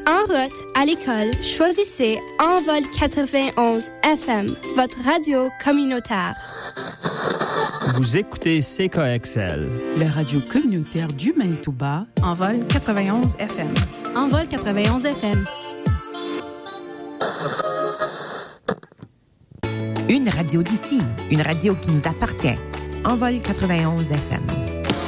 En route à l'école, choisissez Envol 91 FM, votre radio communautaire. Vous écoutez CKXL, la radio communautaire du Manitoba. Envol 91 FM. Envol 91 FM. Une radio d'ici, une radio qui nous appartient. Envol 91 FM.